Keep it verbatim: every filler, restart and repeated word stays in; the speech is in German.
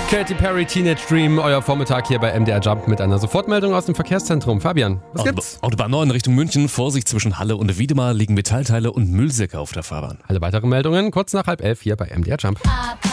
Katy Perry, Teenage Dream, euer Vormittag hier bei M D R Jump mit einer Sofortmeldung aus dem Verkehrszentrum. Fabian, was Autoba- gibt's? Autobahn neun Richtung München. Vorsicht, zwischen Halle und Wiedemar liegen Metallteile und Müllsäcke auf der Fahrbahn. Alle weiteren Meldungen kurz nach halb elf hier bei M D R Jump.